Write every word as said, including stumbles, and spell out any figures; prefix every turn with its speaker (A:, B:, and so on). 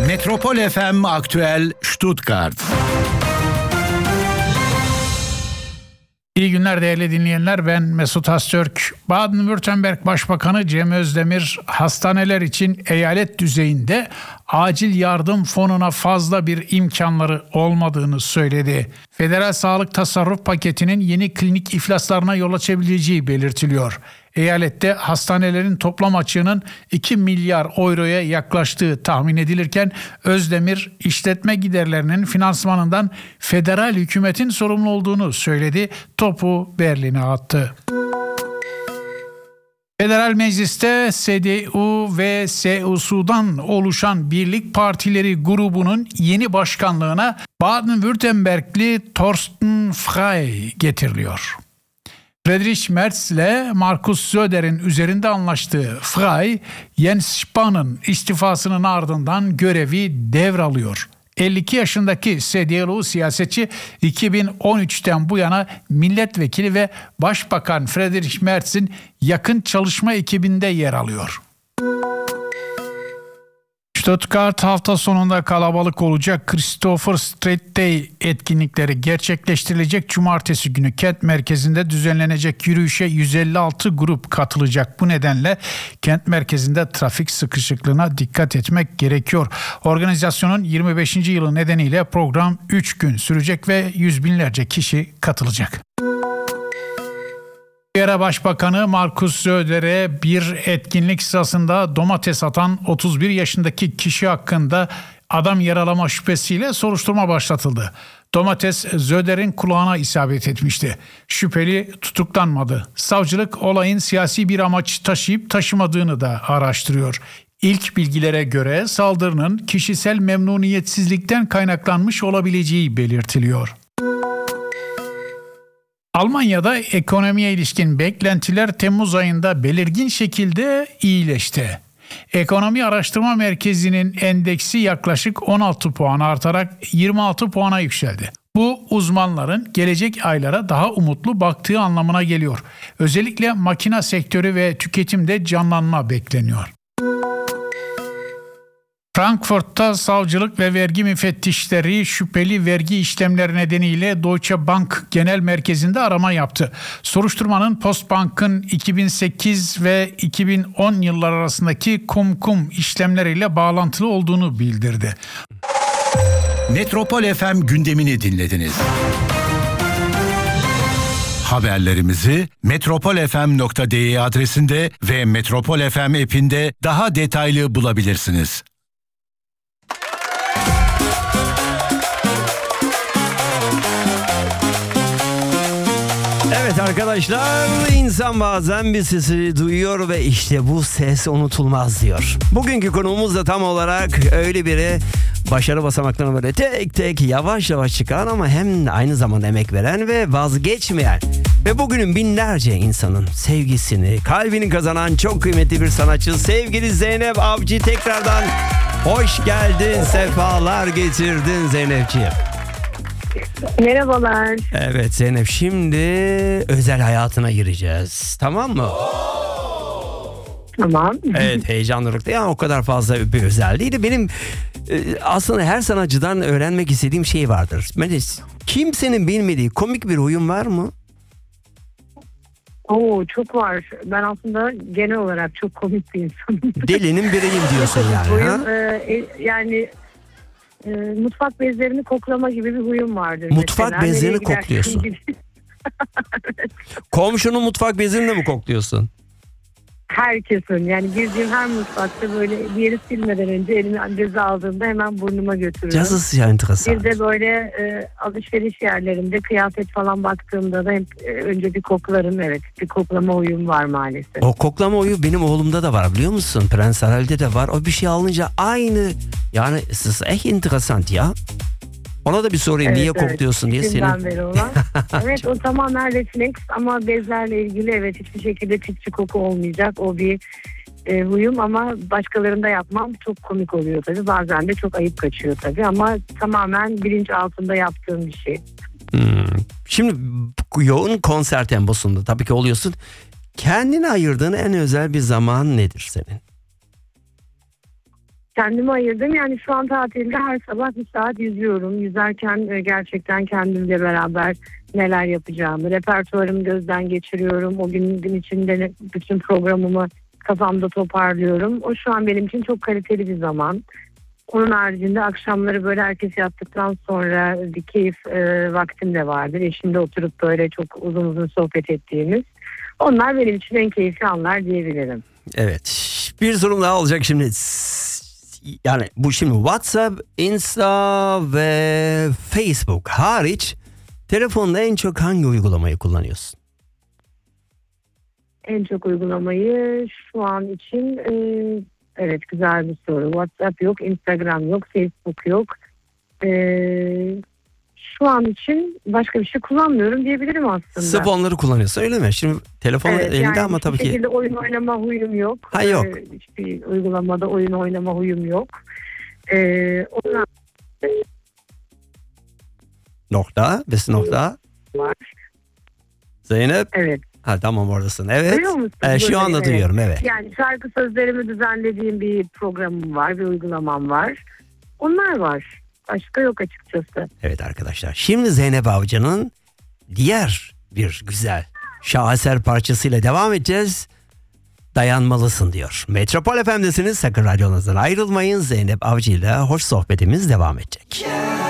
A: Metropol F M Aktüel Stuttgart.
B: İyi günler değerli dinleyenler, ben Mesut Öztürk. Baden-Württemberg Başbakanı Cem Özdemir hastaneler için eyalet düzeyinde acil yardım fonuna fazla bir imkanları olmadığını söyledi. Federal sağlık tasarruf paketinin yeni klinik iflaslarına yol açabileceği belirtiliyor. Eyalette hastanelerin toplam açığının iki milyar euroya yaklaştığı tahmin edilirken Özdemir işletme giderlerinin finansmanından federal hükümetin sorumlu olduğunu söyledi. Topu Berlin'e attı. Federal Meclis'te S D U ve C S U'dan oluşan Birlik Partileri grubunun yeni başkanlığına Baden-Württembergli Thorsten Frey getiriliyor. Friedrich Merz ile Markus Söder'in üzerinde anlaştığı Frey, Jens Spahn'ın istifasının ardından görevi devralıyor. elli iki yaşındaki C D U siyasetçi iki bin on üçten bu yana milletvekili ve Başbakan Friedrich Merz'in yakın çalışma ekibinde yer alıyor. Stuttgart hafta sonunda kalabalık olacak. Christopher Street Day etkinlikleri gerçekleştirilecek. Cumartesi günü kent merkezinde düzenlenecek yürüyüşe yüz elli altı grup katılacak. Bu nedenle kent merkezinde trafik sıkışıklığına dikkat etmek gerekiyor. Organizasyonun yirmi beşinci yılı nedeniyle program üç gün sürecek ve yüz binlerce kişi katılacak. Bavyera Başbakanı Markus Söder'e bir etkinlik sırasında domates atan otuz bir yaşındaki kişi hakkında adam yaralama şüphesiyle soruşturma başlatıldı. Domates Söder'in kulağına isabet etmişti. Şüpheli tutuklanmadı. Savcılık olayın siyasi bir amaç taşıyıp taşımadığını da araştırıyor. İlk bilgilere göre saldırının kişisel memnuniyetsizlikten kaynaklanmış olabileceği belirtiliyor. Almanya'da ekonomiye ilişkin beklentiler Temmuz ayında belirgin şekilde iyileşti. Ekonomi Araştırma Merkezi'nin endeksi yaklaşık on altı puan artarak yirmi altı puana yükseldi. Bu uzmanların gelecek aylara daha umutlu baktığı anlamına geliyor. Özellikle makina sektörü ve tüketimde canlanma bekleniyor. Frankfurt'ta savcılık ve vergi müfettişleri şüpheli vergi işlemleri nedeniyle Deutsche Bank Genel Merkezi'nde arama yaptı. Soruşturmanın Postbank'ın iki bin sekiz ve iki bin on yıllar arasındaki kum-kum işlemleriyle bağlantılı olduğunu bildirdi.
A: Metropol F M gündemini dinlediniz. Haberlerimizi metropol f m nokta d e adresinde ve Metropol F M app'inde daha detaylı bulabilirsiniz.
C: Evet arkadaşlar, insan bazen bir sesi duyuyor ve işte bu ses unutulmaz diyor. Bugünkü konuğumuz da tam olarak öyle biri. Başarı basamaklarına böyle tek tek yavaş yavaş çıkan ama hem de aynı zamanda emek veren ve vazgeçmeyen ve bugünün binlerce insanın sevgisini, kalbini kazanan çok kıymetli bir sanatçı sevgili Zeynep Avcı. Tekrardan hoş geldin, sefalar getirdin Zeynepciğim.
D: Merhabalar.
C: Evet Zeynep, şimdi özel hayatına gireceğiz, tamam mı?
D: Tamam.
C: Evet, heyecanlılıkta, yani o kadar fazla bir özel değil. Benim e, aslında her sanatçıdan öğrenmek istediğim şey vardır. Melis, kimsenin bilmediği komik bir huyun var mı?
D: Oo, çok var. Ben aslında genel olarak çok komik bir insanım.
C: Delinin biriyim diyorsun yani.
D: Huyum,
C: ha?
D: e, yani e, mutfak bezlerini koklama gibi bir huyum vardır.
C: Mutfak
D: mesela.
C: bezlerini
D: Nereye
C: kokluyorsun.
D: gidersin? Evet.
C: Komşunun mutfak bezini de mi kokluyorsun?
D: Herkesin, yani girdiğim her mutfakta böyle bir yeri silmeden önce elimi bezi aldığımda hemen burnuma götürüyorum.
C: Das ya enteresan.
D: Bir de böyle e, alışveriş yerlerinde kıyafet falan baktığımda da hep e, önce bir koklarım. Evet, bir koklama huyum var maalesef.
C: O koklama huyu benim oğlumda da var, biliyor musun? Prens Harald'de de var. O bir şey alınca aynı, yani es ist echt interessant ya. Ona da bir sorayım,
D: evet,
C: niye
D: evet.
C: kokluyorsun diye senin.
D: Beri olan. Evet, o tamamen refleks ama bezlerle ilgili evet hiçbir şekilde pisçi koku olmayacak. O bir e, huyum ama başkalarında yapmam çok komik oluyor tabii. Bazen de çok ayıp kaçıyor tabii ama tamamen bilinç altında yaptığım bir şey.
C: Hmm. Şimdi yoğun konser temposunda tabii ki oluyorsun. Kendine ayırdığın en özel bir zaman nedir senin?
D: Kendime ayırdım. Yani şu an tatilde her sabah bir saat yüzüyorum. Yüzerken e, gerçekten kendimle beraber neler yapacağımı, repertuarımı gözden geçiriyorum. O gün, gün içinde ne- bütün programımı kafamda toparlıyorum. O şu an benim için çok kaliteli bir zaman. Onun haricinde akşamları böyle herkes yattıktan sonra bir keyif e, vaktim de vardır. Eşimle oturup böyle çok uzun uzun sohbet ettiğimiz. Onlar benim için en keyifli anlar diyebilirim.
C: Evet. Bir sorum daha olacak şimdi. S- Yani bu şimdi WhatsApp, Insta ve Facebook hariç telefonda en çok hangi uygulamayı kullanıyorsun?
D: En çok uygulamayı şu an için e, evet güzel bir soru. WhatsApp yok, Instagram yok, Facebook yok. E, şu an için başka bir şey kullanmıyorum diyebilirim aslında.
C: Sırf onları kullanıyorsun öyle mi? Şimdi telefon
D: Evet,
C: elinde
D: yani
C: ama tabii
D: hiçbir
C: ki.
D: şekilde oyun oynama huyum yok.
C: Ha, yok.
D: E, hiçbir uygulamada oyun oynama huyum yok. E, ondan
C: Nokta. Besi nokta.
D: var.
C: Zeynep.
D: Evet.
C: Ha tamam oradasın. Evet.
D: Duyuyor musun?
C: Ee, şu anda
D: Evet.
C: duyuyorum evet.
D: Yani şarkı sözlerimi düzenlediğim bir programım var, bir uygulamam var. Onlar var. Başka yok açıkçası.
C: Evet arkadaşlar. Şimdi Zeynep Avcı'nın diğer bir güzel şaheser parçasıyla devam edeceğiz. Dayanmalısın diyor. Metropol F M'desiniz. Sakın radyonuzdan ayrılmayın. Zeynep Avcı ile hoş sohbetimiz devam edecek.